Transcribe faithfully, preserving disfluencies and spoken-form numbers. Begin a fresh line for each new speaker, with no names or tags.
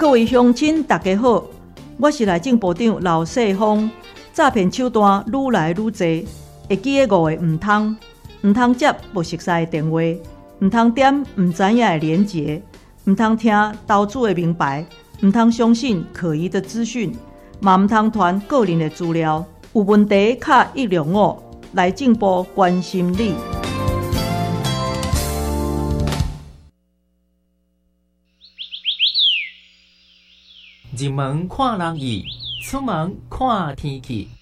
各位乡亲，大家好，我是内政部长刘世芳。诈骗手段愈来愈多，会记的五个唔通：唔通接不熟悉的电话，唔通点唔知影的连结，唔通听投资的名牌，唔通相信可疑的资讯，嘛唔通传个人的资料。有问题卡一六五，内政部关心你。
入门看人意，出门看天气。